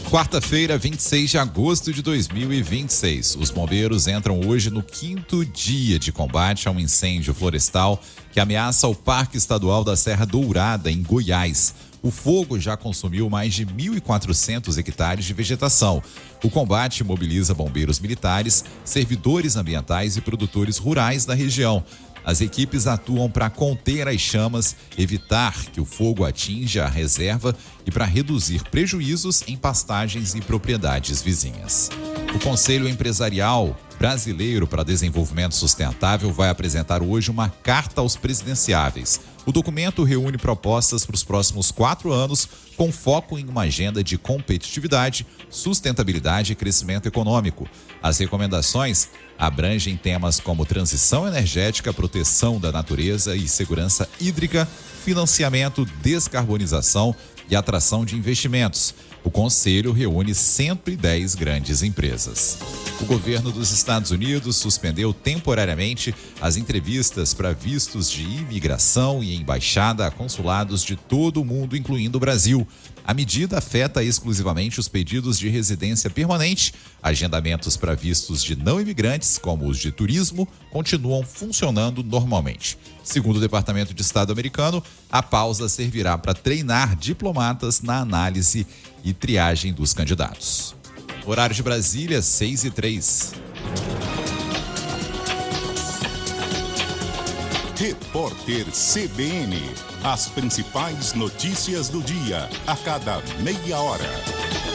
Quarta-feira, 26 de agosto de 2026. Os bombeiros entram hoje no 5º dia de combate a um incêndio florestal que ameaça o Parque Estadual da Serra Dourada, em Goiás. O fogo já consumiu mais de 1.400 hectares de vegetação. O combate mobiliza bombeiros militares, servidores ambientais e produtores rurais da região. As equipes atuam para conter as chamas, evitar que o fogo atinja a reserva e para reduzir prejuízos em pastagens e propriedades vizinhas. O Conselho Empresarial Brasileiro para Desenvolvimento Sustentável vai apresentar hoje uma carta aos presidenciáveis. O documento reúne propostas para os próximos 4 anos, com foco em uma agenda de competitividade, sustentabilidade e crescimento econômico. As recomendações abrangem temas como transição energética, proteção da natureza e segurança hídrica, financiamento, descarbonização e atração de investimentos. O Conselho reúne 110 grandes empresas. O governo dos Estados Unidos suspendeu temporariamente as entrevistas para vistos de imigração e embaixada a consulados de todo o mundo, incluindo o Brasil. A medida afeta exclusivamente os pedidos de residência permanente. Agendamentos para vistos de não imigrantes, como os de turismo, continuam funcionando normalmente. Segundo o Departamento de Estado americano, a pausa servirá para treinar diplomatas na análise e triagem dos candidatos. Horário de Brasília, 6h03. Repórter CBN. As principais notícias do dia, a cada meia hora.